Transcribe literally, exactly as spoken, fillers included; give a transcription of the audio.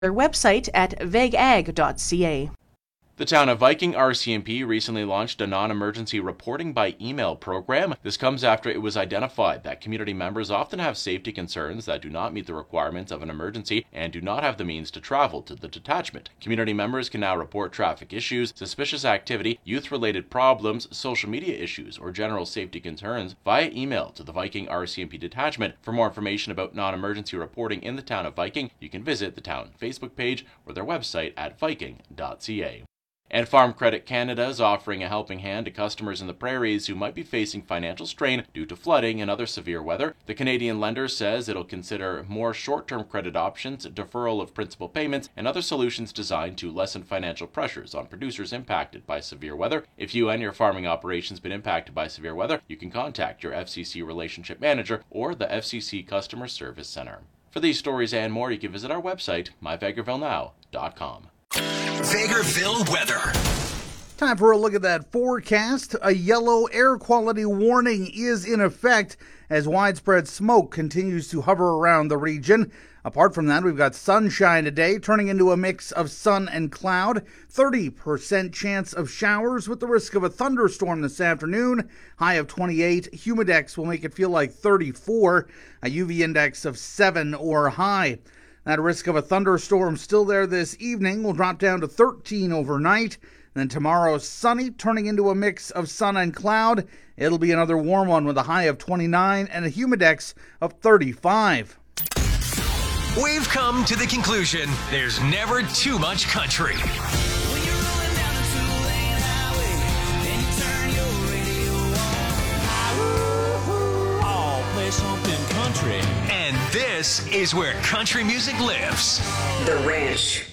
their website at vegag dot c a. The town of Viking R C M P recently launched a non-emergency reporting by email program. This comes after it was identified that community members often have safety concerns that do not meet the requirements of an emergency and do not have the means to travel to the detachment. Community members can now report traffic issues, suspicious activity, youth-related problems, social media issues, or general safety concerns via email to the Viking R C M P detachment. For more information about non-emergency reporting in the town of Viking, you can visit the town Facebook page or their website at viking dot c a. And Farm Credit Canada is offering a helping hand to customers in the prairies who might be facing financial strain due to flooding and other severe weather. The Canadian lender says it'll consider more short-term credit options, deferral of principal payments, and other solutions designed to lessen financial pressures on producers impacted by severe weather. If you and your farming operations been impacted by severe weather, you can contact your F C C Relationship Manager or the F C C Customer Service Center. For these stories and more, you can visit our website, my vegreville now dot com. Vegreville weather. Time for a look at that forecast. A yellow air quality warning is in effect as widespread smoke continues to hover around the region. Apart from that, we've got sunshine today, turning into a mix of sun and cloud. thirty percent chance of showers with the risk of a thunderstorm this afternoon. High of twenty-eight. Humidex will make it feel like thirty-four. A U V index of seven or high. That risk of a thunderstorm still there this evening. Will drop down to thirteen overnight. Then tomorrow, sunny, turning into a mix of sun and cloud. It'll be another warm one with a high of twenty-nine and a humidex of thirty-five. We've come to the conclusion there's never too much country. Something country. And this is where country music lives. The Ranch.